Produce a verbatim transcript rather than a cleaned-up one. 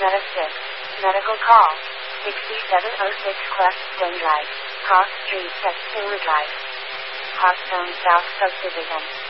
Medasys. Medical call. sixty-seven oh six Cleft Stone Drive. Cross Street, Texas Drive. Hawthorne South Subdivision.